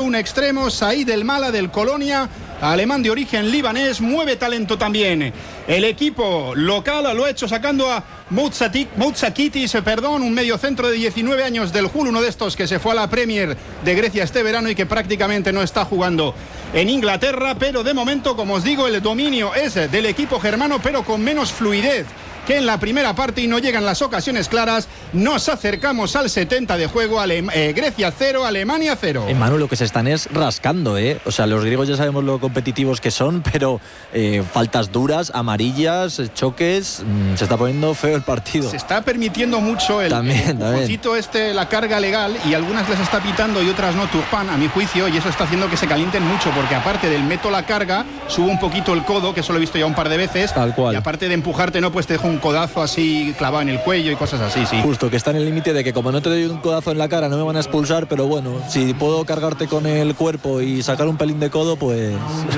un extremo, Said El Mala del Colonia, alemán de origen libanés, mueve talento también. El equipo local lo ha hecho sacando a Moutsakitis, un mediocentro de 19 años del Hull, uno de estos que se fue a la Premier de Grecia este verano y que prácticamente no está jugando en Inglaterra, pero de momento, como os digo, el dominio es del equipo germano, pero con menos fluidez que en la primera parte y no llegan las ocasiones claras. Nos acercamos al 70 de juego. Grecia 0, Alemania 0. Manu, lo que se están es rascando, O sea, los griegos ya sabemos lo competitivos que son, pero faltas duras, amarillas, choques, se está poniendo feo el partido. Se está permitiendo mucho el poquito la carga legal, y algunas les está pitando y otras no, Turpin, a mi juicio, y eso está haciendo que se calienten mucho, porque aparte del meto la carga, subo un poquito el codo, que eso lo he visto ya un par de veces. Tal cual. Y aparte de empujarte, no, pues te dejo un codazo así clavado en el cuello y cosas así, sí. Justo, que está en el límite de que como no te doy un codazo en la cara no me van a expulsar, pero bueno, si puedo cargarte con el cuerpo y sacar un pelín de codo, pues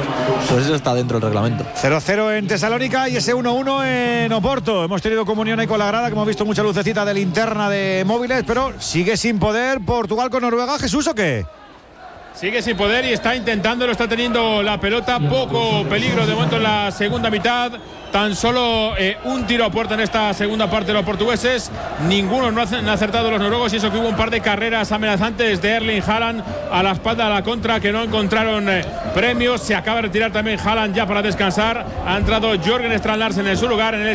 eso está dentro del reglamento. 0-0 en Tesalónica y ese 1-1 en Oporto. Hemos tenido comunión ahí con la grada, que hemos visto mucha lucecita de linterna de móviles, pero sigue sin poder Portugal con Noruega. ¿Jesús o qué? Sigue sin poder y está intentando, lo está teniendo la pelota. Poco peligro de momento en la segunda mitad. Tan solo un tiro a puerta en esta segunda parte de los portugueses. Ninguno no han acertado los noruegos, y eso que hubo un par de carreras amenazantes de Erling Haaland a la espalda de la contra que no encontraron premios. Se acaba de retirar también Haaland ya para descansar. Ha entrado Jørgen Strand Larsen en su lugar en el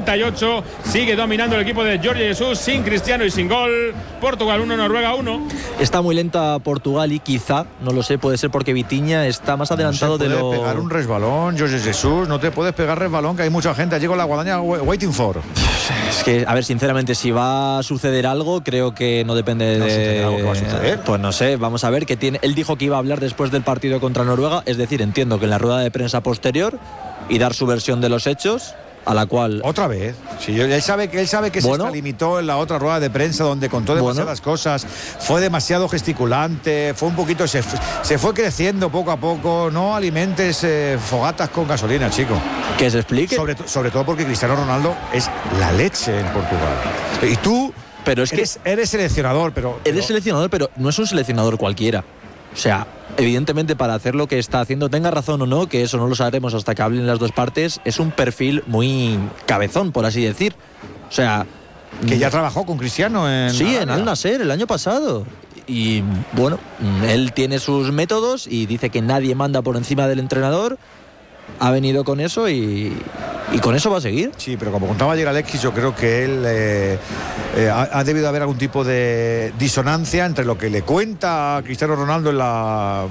68. Sigue dominando el equipo de Jorge Jesus sin Cristiano y sin gol. Portugal 1, Noruega 1. Está muy lenta Portugal y quizá, no lo sé, puede ser porque Vitinha está más adelantado de lo... No se puede pegar un resbalón, Jorge Jesus, no te puedes pegar resbalón, que hay mucha gente allí con la guadaña waiting for. Es que, a ver, sinceramente, si va a suceder algo, creo que no depende de... algo que va a suceder. Pues no sé, vamos a ver, que tiene... Él dijo que iba a hablar después del partido contra Noruega, es decir, entiendo que en la rueda de prensa posterior, y dar su versión de los hechos, a la cual... Otra vez. Sí, él sabe que bueno, se limitó en la otra rueda de prensa donde contó demasiadas cosas, fue demasiado gesticulante, fue un poquito... Se fue creciendo poco a poco. No alimentes fogatas con gasolina, chico. Que se explique. Sobre todo porque Cristiano Ronaldo es la leche en Portugal. Y tú pero es eres seleccionador, pero... Eres seleccionador, pero no es un seleccionador cualquiera. O sea, evidentemente, para hacer lo que está haciendo, tenga razón o no, que eso no lo sabremos hasta que hablen las dos partes, es un perfil muy cabezón, por así decir. O sea... Que ya trabajó con Cristiano en Al Nassr el año pasado. Y bueno, él tiene sus métodos y dice que nadie manda por encima del entrenador. Ha venido con eso y con eso va a seguir. Sí, pero como contaba ayer Alexis, yo creo que él ha debido haber algún tipo de disonancia entre lo que le cuenta a Cristiano Ronaldo en la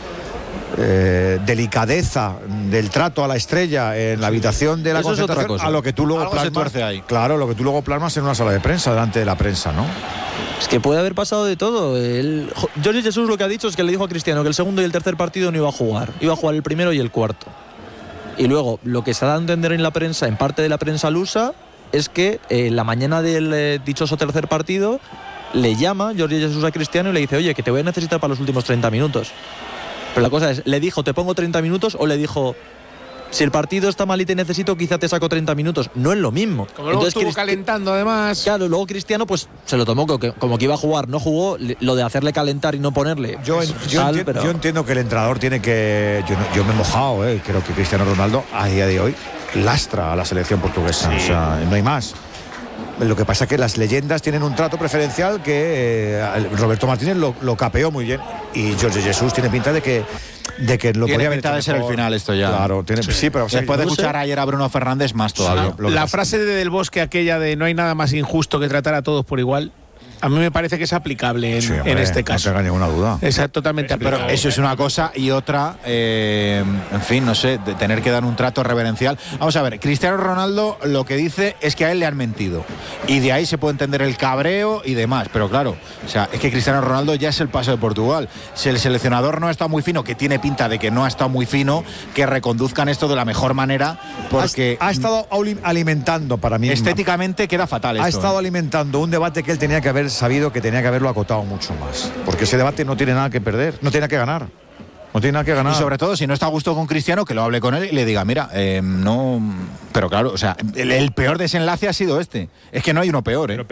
delicadeza del trato a la estrella en la habitación de la concentración, a lo que tú luego plasmas ahí. Claro, lo que tú luego plasmas en una sala de prensa, delante de la prensa, ¿no? Es que puede haber pasado de todo. Jorge Jesus lo que ha dicho es que le dijo a Cristiano que el segundo y el tercer partido no iba a jugar. Iba a jugar el primero y el cuarto. Y luego, lo que se da a entender en la prensa, en parte de la prensa lusa, es que la mañana del dichoso tercer partido le llama Jorge Jesus a Cristiano y le dice: oye, que te voy a necesitar para los últimos 30 minutos. Pero la cosa es, ¿le dijo te pongo 30 minutos o le dijo si el partido está mal y te necesito, quizá te saco 30 minutos? No es lo mismo. Como luego estuvo calentando, además. Claro, luego Cristiano pues se lo tomó como que iba a jugar, no jugó. Lo de hacerle calentar y no ponerle. Yo entiendo que el entrenador tiene que... Yo me he mojado, creo que Cristiano Ronaldo a día de hoy lastra a la selección portuguesa. Sí. O sea, no hay más. Lo que pasa es que las leyendas tienen un trato preferencial que Roberto Martínez lo capeó muy bien, y Jorge Jesus tiene pinta de que lo podía haber de ser el final esto ya. Claro, sí, pero después de escuchar ayer a Bruno Fernández más todavía. La frase de Del Bosque, aquella de no hay nada más injusto que tratar a todos por igual, a mí me parece que es aplicable en este caso. No tenga ninguna duda. Es totalmente aplicable. Pero eso es una cosa, y otra, en fin, no sé, de tener que dar un trato reverencial. Vamos a ver, Cristiano Ronaldo lo que dice es que a él le han mentido. Y de ahí se puede entender el cabreo y demás. Pero claro, o sea, es que Cristiano Ronaldo ya es el paso de Portugal. Si el seleccionador no ha estado muy fino, que tiene pinta de que no ha estado muy fino, que reconduzcan esto de la mejor manera, porque... Ha estado alimentando, para mí... Estéticamente queda fatal esto. Ha estado alimentando un debate que él tenía que haber sabido que tenía que haberlo acotado mucho más, porque ese debate no tiene nada que perder, no tiene nada que ganar. No tiene nada que ganar. Y sobre todo, si no está a gusto con Cristiano, que lo hable con él y le diga, mira, no... Pero claro, o sea, el peor desenlace ha sido este. Es que no hay uno peor,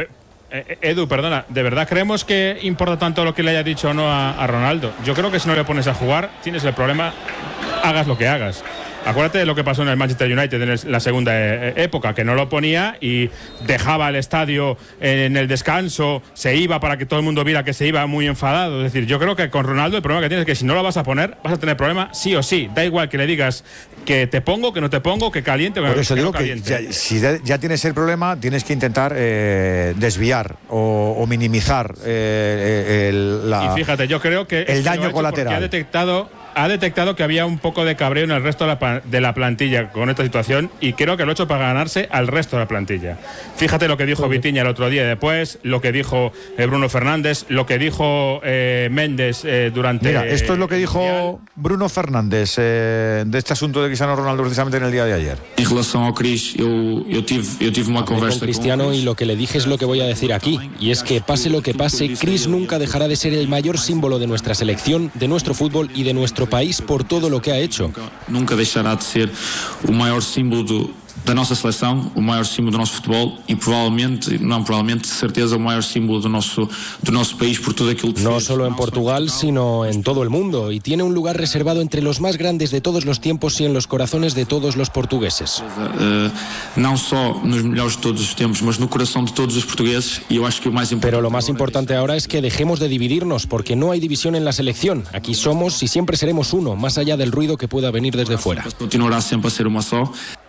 Edu, perdona, ¿de verdad creemos que importa tanto lo que le haya dicho o no a Ronaldo? Yo creo que si no le pones a jugar, tienes el problema, hagas lo que hagas. Acuérdate de lo que pasó en el Manchester United en la segunda época, que no lo ponía y dejaba el estadio en el descanso, se iba para que todo el mundo viera que se iba muy enfadado. Es decir, yo creo que con Ronaldo el problema que tienes es que si no lo vas a poner, vas a tener problema sí o sí. Da igual que le digas que te pongo, que no te pongo, que caliente o que no caliente. Por eso digo que si ya tienes el problema, tienes que intentar desviar o minimizar y fíjate, yo creo que el daño colateral. Ha detectado que había un poco de cabreo en el resto de la plantilla con esta situación y creo que lo ha hecho para ganarse al resto de la plantilla. Fíjate lo que dijo Vitinha el otro día y después, lo que dijo Bruno Fernández, lo que dijo Méndez durante... Mira, esto es lo que dijo Bruno Fernández de este asunto de Cristiano Ronaldo precisamente en el día de ayer. En relación a Cris, yo tive una conversa con Cristiano y lo que le dije es lo que voy a decir aquí, y es que pase lo que pase, Cris nunca dejará de ser el mayor símbolo de nuestra selección, de nuestro fútbol y de nuestro país por todo lo que ha hecho. Nunca dejará de ser o maior símbolo da nossa seleção, o maior símbolo do nosso futebol e provavelmente, de certeza, o maior símbolo do nosso país por todo aquilo que no solo en Portugal, sino en todo el mundo, y tiene un lugar reservado entre los más grandes de todos los tiempos y en los corazones de todos los portugueses. Não só nos melhores de todos os tempos, mas no coração de todos os portugueses, e eu acho que o mais importante. Pero lo más importante ahora es que dejemos de dividirnos, porque no hay división en la selección. Aquí somos y siempre seremos uno, más allá del ruido que pueda venir desde fuera. Continuará siempre a ser uma só.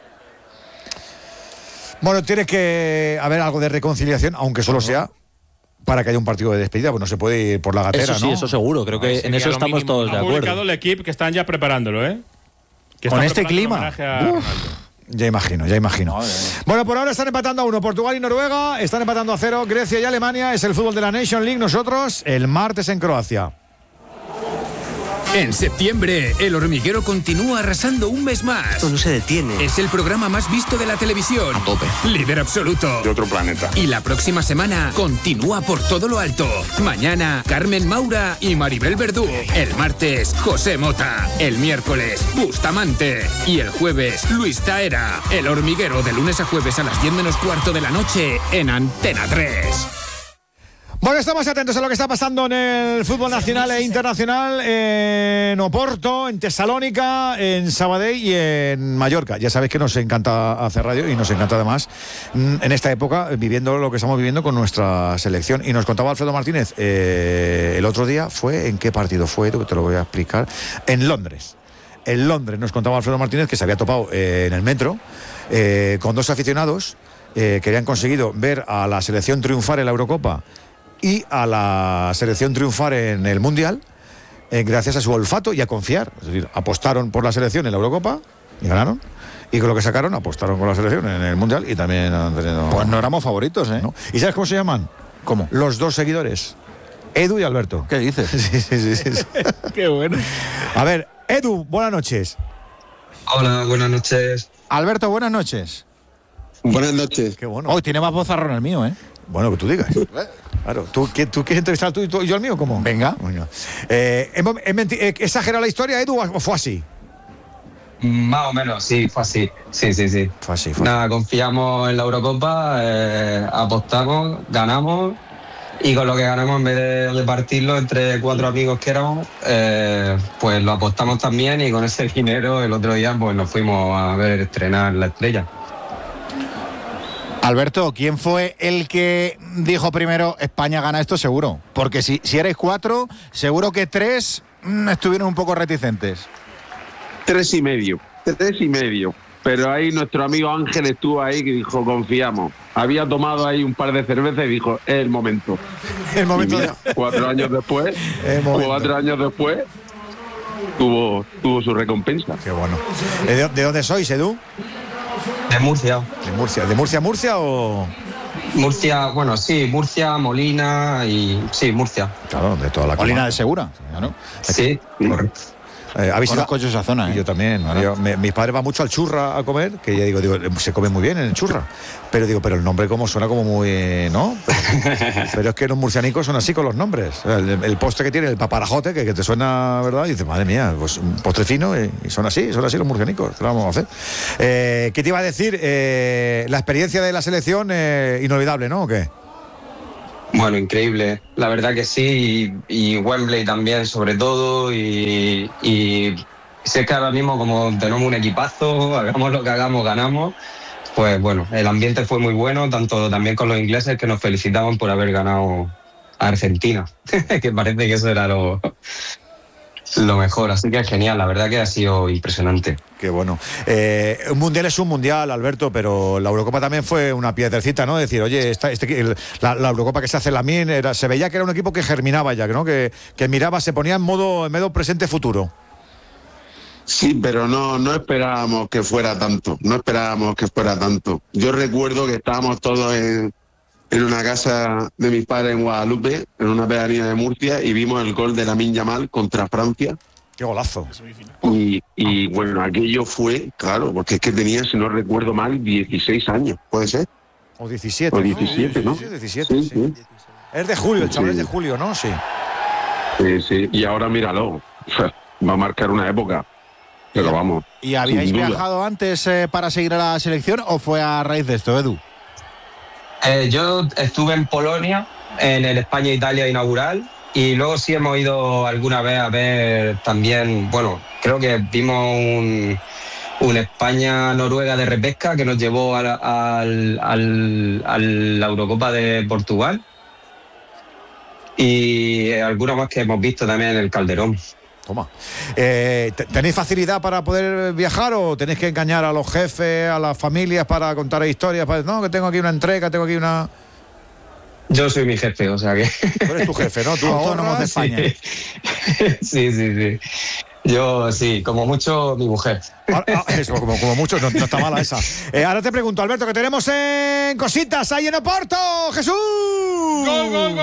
Bueno, tiene que haber algo de reconciliación, aunque solo sea para que haya un partido de despedida, pues no se puede ir por la gatera, eso sí, ¿no? Eso seguro, creo que en eso estamos todos de acuerdo. Ha publicado el equipo que están ya preparándolo, que con este clima. Ya imagino. Bueno, por ahora están empatando a 1 Portugal y Noruega, están empatando a 0 Grecia y Alemania. Es el fútbol de la Nation League. Nosotros el martes en Croacia. En septiembre, El Hormiguero continúa arrasando un mes más. Esto no se detiene. Es el programa más visto de la televisión. A tope. Líder absoluto. De otro planeta. Y la próxima semana continúa por todo lo alto. Mañana, Carmen Maura y Maribel Verdú. El martes, José Mota. El miércoles, Bustamante. Y el jueves, Luis Taera. El Hormiguero, de lunes a jueves a las 10 menos cuarto de la noche en Antena 3. Bueno, estamos atentos a lo que está pasando en el fútbol nacional e internacional, en Oporto, en Tesalónica, en Sabadell y en Mallorca. Ya sabéis que nos encanta hacer radio y nos encanta además en esta época viviendo lo que estamos viviendo con nuestra selección. Y nos contaba Alfredo Martínez el otro día, ¿en qué partido fue? Te lo voy a explicar. En Londres. En Londres nos contaba Alfredo Martínez que se había topado en el metro con dos aficionados que habían conseguido ver a la selección triunfar en la Eurocopa y a la selección triunfar en el Mundial gracias a su olfato y a confiar. Es decir, apostaron por la selección en la Eurocopa y ganaron, y con lo que sacaron apostaron con la selección en el Mundial y también han tenido... Pues no éramos favoritos, ¿eh? ¿No? ¿Y sabes cómo se llaman? ¿Cómo? Los dos seguidores, Edu y Alberto. ¿Qué dices? Sí. Qué bueno. A ver, Edu, buenas noches. Hola, buenas noches. Alberto, buenas noches. Buenas noches. Qué bueno. Hoy tiene más vozarrón el mío, ¿eh? Bueno, que tú digas. Claro, ¿tú quieres entrevistar tú y yo el mío? ¿Cómo? Venga. ¿He exagerado la historia, Edu, o fue así? Más o menos, sí, fue así. Sí. Fue así. Nada, confiamos en la Eurocopa, apostamos, ganamos, y con lo que ganamos, en vez de repartirlo entre 4 amigos que éramos, pues lo apostamos también, y con ese dinero el otro día pues nos fuimos a ver estrenar La Estrella. Alberto, ¿quién fue el que dijo primero España gana esto? Seguro. Porque si erais 4, seguro que 3 estuvieron un poco reticentes. 3,5. Pero ahí nuestro amigo Ángel estuvo ahí, que dijo, confiamos. Había tomado ahí un par de cervezas y dijo, es el momento. El momento. Mira, 4 años después, tuvo su recompensa. Qué bueno. ¿De dónde sois, Edu? De Murcia. ¿De Murcia o...? Murcia, bueno, sí, Murcia, Molina y... Sí, Murcia. Claro, de toda la Molina de Segura, ¿no? Sí, correcto. Conozco esa zona, ¿eh? Yo también. Mis padres van mucho al Churra a comer, que ya digo, se come muy bien en el Churra. Pero el nombre como suena como muy... ¿no? Pero es que los murcianicos son así con los nombres. El postre que tiene, el paparajote, que te suena, ¿verdad? Y dices, madre mía, pues un postre fino, y son así los murcianicos. ¿Qué vamos a hacer? ¿Qué te iba a decir? La experiencia de la selección, inolvidable, ¿no? ¿O qué? Bueno, increíble, la verdad que sí, y Wembley también sobre todo, y sé que ahora mismo como tenemos un equipazo, hagamos lo que hagamos, ganamos, pues bueno, el ambiente fue muy bueno, tanto también con los ingleses que nos felicitaban por haber ganado a Argentina, que parece que eso era lo mejor, así que es genial, la verdad que ha sido impresionante. Qué bueno. Un mundial es un mundial, Alberto, pero la Eurocopa también fue una piedrecita, ¿no? Decir, oye, la Eurocopa que se hace en la MIN, se veía que era un equipo que germinaba ya, ¿no? Que miraba, se ponía en modo presente-futuro. Sí, pero no esperábamos que fuera tanto, Yo recuerdo que estábamos todos en una casa de mis padres en Guadalupe, en una pedanía de Murcia, y vimos el gol de Lamine Yamal contra Francia. ¡Qué golazo! Y bueno, aquello fue, claro, porque es que tenía, si no recuerdo mal, 16 años, ¿puede ser? O 17. O 17, ¿no? Sí, 17, sí. Es de julio, el chaval es de julio, ¿no? Sí. Sí, y ahora míralo, va a marcar una época, pero vamos. ¿Y habíais viajado antes para seguir a la selección o fue a raíz de esto, Edu? Yo estuve en Polonia, en el España-Italia inaugural, y luego sí hemos ido alguna vez a ver también, bueno, creo que vimos un España-Noruega de repesca que nos llevó a la Eurocopa de Portugal, y alguna más que hemos visto también en el Calderón. Toma. ¿Tenéis facilidad para poder viajar o tenéis que engañar a los jefes, a las familias para contar historias? No, que tengo aquí una entrega, tengo aquí una... Yo soy mi jefe, o sea que... Tú eres tu jefe, ¿no? Tú autónomos de España. Sí. Yo sí, como mucho mi mujer. Eso, como mucho, no está mala esa. Ahora te pregunto, Alberto, que tenemos en cositas ahí en Oporto. ¡Jesús! ¡Gol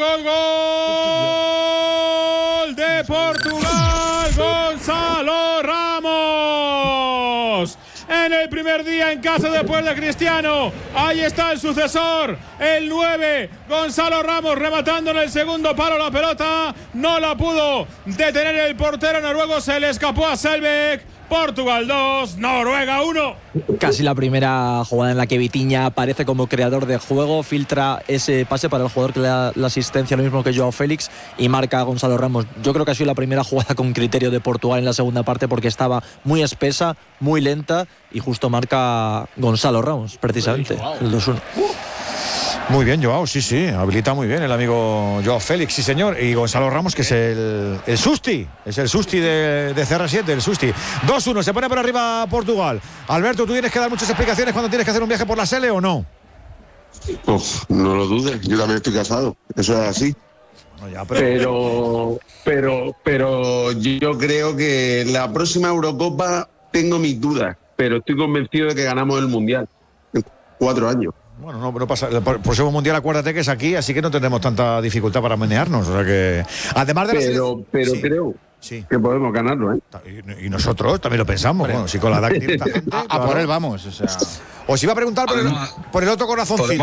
de Portugal! ¡Gonzalo Ramos! En el primer día en casa después de Cristiano. Ahí está el sucesor, el 9, Gonzalo Ramos, rematando en el segundo palo la pelota. No la pudo detener el portero noruego, se le escapó a Selbekk. Portugal 2, Noruega 1. Casi la primera jugada en la que Vitinha aparece como creador de juego, filtra ese pase para el jugador que le da la asistencia, lo mismo que Joao Félix, y marca a Gonzalo Ramos. Yo creo que ha sido la primera jugada con criterio de Portugal en la segunda parte porque estaba muy espesa, muy lenta, y justo marca Gonzalo Ramos, precisamente, el 2-1. Muy bien, Joao, sí, habilita muy bien el amigo Joao Félix, sí señor, y Gonzalo Ramos, que es el Susti, es el Susti de CR7, el Susti. 2-1, se pone por arriba Portugal. Alberto, ¿tú tienes que dar muchas explicaciones cuando tienes que hacer un viaje por la Sele o no? No lo dudes, yo también estoy casado, eso es así. Bueno, ya, pero yo creo que la próxima Eurocopa tengo mis dudas, pero estoy convencido de que ganamos el Mundial en 4 años. Bueno, no pasa. El próximo mundial, acuérdate que es aquí, así que no tendremos tanta dificultad para menearnos. O sea que, además de pero sí, creo que podemos ganarlo, ¿eh? Y nosotros también lo pensamos. Bueno, si con la edad que tiene esta gente. A por él vamos. O sea. Os iba a preguntar por el otro corazoncito.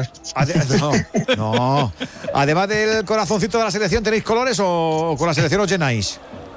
No. Además del corazoncito de la selección, ¿tenéis colores o con la selección os llenáis?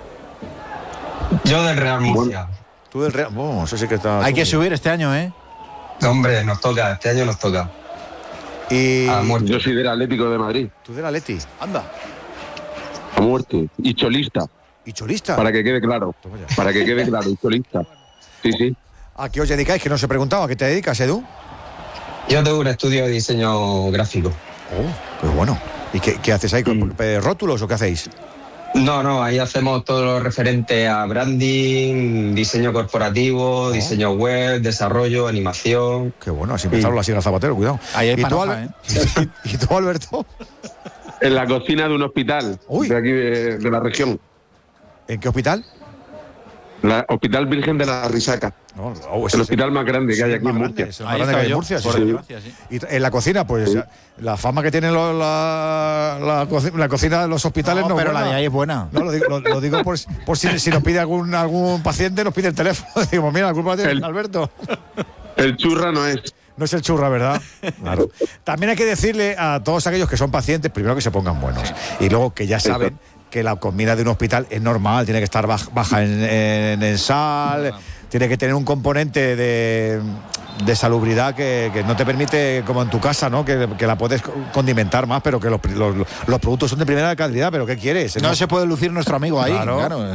Yo del Real Murcia. Tú del Real. Bueno, eso sí que está. Hay que subir este año, ¿eh? Hombre, nos toca, este año nos toca. Y yo soy del Atlético de Madrid. ¿Tú del Atleti? Anda. A muerte. Y cholista. ¿Y cholista? Para que quede claro. Y cholista. Sí. ¿A qué os dedicáis? Que no se preguntaba. ¿A qué te dedicas, Edu? Yo tengo un estudio de diseño gráfico. Oh, qué bueno. ¿Y qué haces ahí? ¿Rótulos o qué hacéis? No, ahí hacemos todo lo referente a branding, diseño corporativo, diseño web, desarrollo, animación. Qué bueno, así empezaron las Sierra Zapatero, cuidado. Ahí hay ¿Y tú, Alberto? En la cocina de un hospital de aquí de la región. ¿En qué hospital? Hospital Virgen de la Risaca. El hospital más grande que hay aquí en Murcia. Es el más grande que hay en Murcia, sí. Y en la cocina, pues la fama que tiene la cocina de los hospitales no, pero la de ahí es buena. No, lo digo por si nos pide algún paciente, nos pide el teléfono. Digo, mira, la culpa la tiene Alberto. El churra no es. No es el churra, ¿verdad? Claro. También hay que decirle a todos aquellos que son pacientes, primero que se pongan buenos. Y luego que ya saben que la comida de un hospital es normal, tiene que estar baja en sal, tiene que tener un componente de de salubridad que no te permite, como en tu casa, ¿no? Que la puedes condimentar más, pero que los productos son de primera calidad. ¿Pero qué quieres? No se puede lucir nuestro amigo ahí, claro.